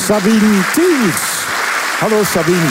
Sabine Thiers. Hallo Sabine.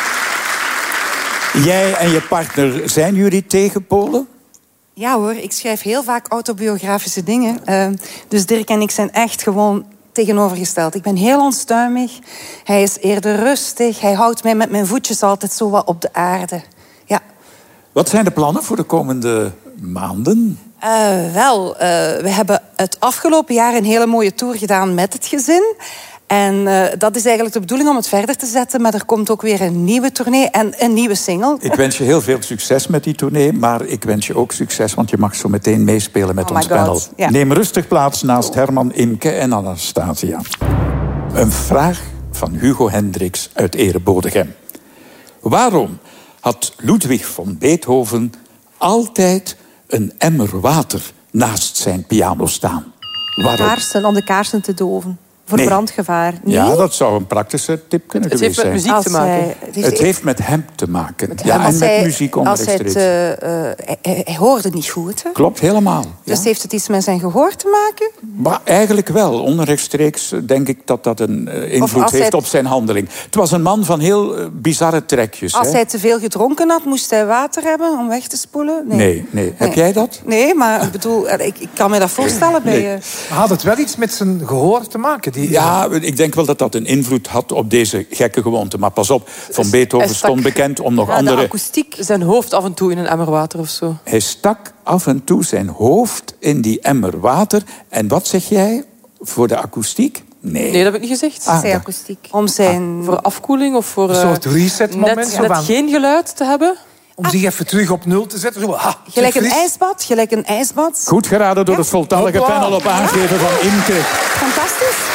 Jij en je partner, zijn jullie tegenpolen? Ja hoor, ik schrijf heel vaak autobiografische dingen. Dus Dirk en ik zijn echt gewoon tegenovergesteld. Ik ben heel onstuimig. Hij is eerder rustig. Hij houdt mij met mijn voetjes altijd zo wat op de aarde. Ja. Wat zijn de plannen voor de komende maanden? We hebben het afgelopen jaar een hele mooie tour gedaan met het gezin. En dat is eigenlijk de bedoeling om het verder te zetten. Maar er komt ook weer een nieuwe tournee en een nieuwe single. Ik wens je heel veel succes met die tournee. Maar ik wens je ook succes, want je mag zo meteen meespelen met ons panel. Ja. Neem rustig plaats naast Herman, Imke en Anastasia. Een vraag van Hugo Hendricks uit Erebodegem. Waarom had Ludwig van Beethoven altijd een emmer water naast zijn piano staan? Waarom? Kaarsen, om de kaarsen te doven. Voor brandgevaar. Nee? Ja, dat zou een praktische tip kunnen geweest zijn. Het heeft met muziek te maken. Het heeft met hem te maken. En met muziek onrechtstreeks. Hij hoorde niet goed. Hè? Klopt, helemaal. Dus heeft het iets met zijn gehoor te maken? Maar eigenlijk wel. Onrechtstreeks denk ik dat dat een invloed heeft op zijn handeling. Het was een man van heel bizarre trekjes. Als hij te veel gedronken had, moest hij water hebben om weg te spoelen? Nee. Heb jij dat? Nee, maar ik bedoel, ik kan me dat voorstellen bij je. Had het wel iets met zijn gehoor te maken? Ja, ik denk wel dat dat een invloed had op deze gekke gewoonte. Maar pas op, Van Beethoven stond bekend om nog andere... De akoestiek, zijn hoofd af en toe in een emmer water of zo. Hij stak af en toe zijn hoofd in die emmer water. En wat zeg jij voor de akoestiek? Nee, dat heb ik niet gezegd. Akoestiek. Om zijn... Voor afkoeling of voor... Een soort reset-moment. Net geen geluid te hebben. Om zich even terug op nul te zetten. Zo, gelijk een ijsbad. Goed geraden door het voltallige panel op aangeven van Imke. Fantastisch.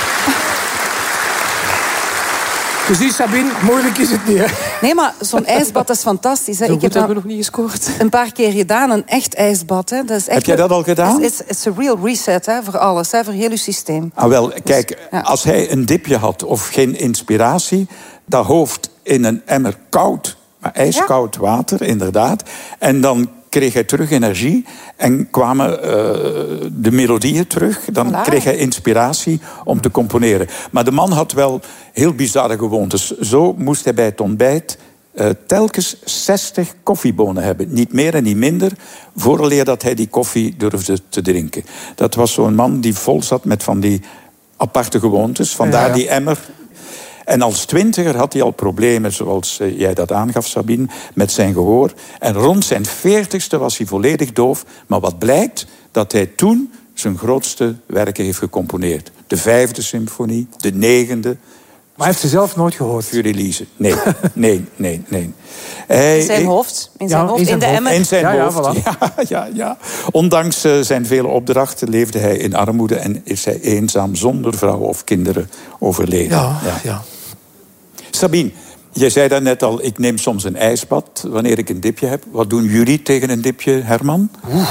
Dus die Sabine, moeilijk is het niet, hè? Nee, maar zo'n ijsbad is fantastisch. Hè. Ik heb dat nog niet gescoord. Een paar keer gedaan, een echt ijsbad. Hè. Dat is echt heb jij dat al gedaan? Het is een real reset, hè, voor alles, hè, voor heel je systeem. Ah, wel, kijk, als hij een dipje had of geen inspiratie, dat hoofd in een emmer koud, maar ijskoud water, inderdaad. En dan kreeg hij terug energie en kwamen de melodieën terug. Dan kreeg hij inspiratie om te componeren. Maar de man had wel heel bizarre gewoontes. Zo moest hij bij het ontbijt telkens 60 koffiebonen hebben. Niet meer en niet minder, vooraleer dat hij die koffie durfde te drinken. Dat was zo'n man die vol zat met van die aparte gewoontes. Vandaar die emmer. En als 20er had hij al problemen, zoals jij dat aangaf, Sabine, met zijn gehoor. En rond zijn 40ste was hij volledig doof. Maar wat blijkt, dat hij toen zijn grootste werken heeft gecomponeerd. De 5e symfonie, de 9e. Maar hij heeft ze zelf nooit gehoord? Für Elise. Nee. In zijn hoofd? In de emmer? In zijn hoofd, voilà. ja. Ondanks zijn vele opdrachten leefde hij in armoede en is hij eenzaam zonder vrouw of kinderen overleden. Ja. Sabine, jij zei daarnet al, ik neem soms een ijsbad wanneer ik een dipje heb. Wat doen jullie tegen een dipje, Herman?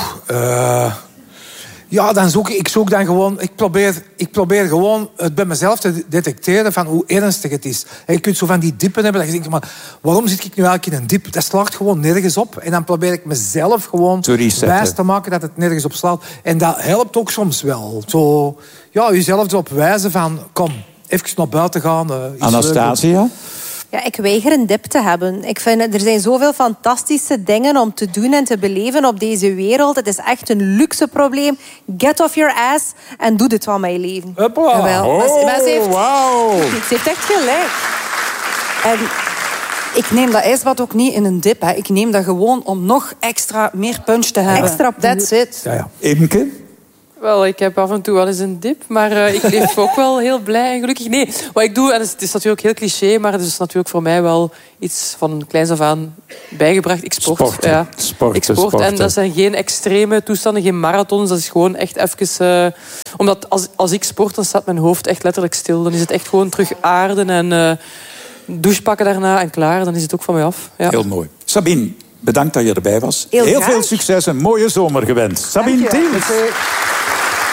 Dan zoek ik dan gewoon... Ik probeer gewoon het bij mezelf te detecteren van hoe ernstig het is. Je kunt zo van die dippen hebben dat je denkt, maar waarom zit ik nu eigenlijk in een dip? Dat slaagt gewoon nergens op. En dan probeer ik mezelf gewoon wijs te maken dat het nergens op slaat. En dat helpt ook soms wel. Zo, jezelf erop wijzen van, kom, even naar buiten gaan. Anastasia? Ja, ik weiger een dip te hebben. Ik vind, er zijn zoveel fantastische dingen om te doen en te beleven op deze wereld. Het is echt een luxe probleem. Get off your ass en doe dit van mijn leven. Jawel. Maar ze heeft echt gelijk. En ik neem dat ijsbad ook niet in een dip. Hè. Ik neem dat gewoon om nog meer punch te hebben. That's it. Ja. Imke? Wel, ik heb af en toe wel eens een dip, maar ik leef ook wel heel blij en gelukkig. Nee, wat ik doe, en het is natuurlijk heel cliché, maar het is natuurlijk voor mij wel iets van kleins af aan bijgebracht. Ik sport. Sporten. En dat zijn geen extreme toestanden, geen marathons. Dat is gewoon echt even... omdat als ik sport, dan staat mijn hoofd echt letterlijk stil. Dan is het echt gewoon terug aarden en douche pakken daarna en klaar. Dan is het ook van mij af. Ja. Heel mooi. Sabine, bedankt dat je erbij was. Heel veel succes en mooie zomer gewenst. Sabine Thiers.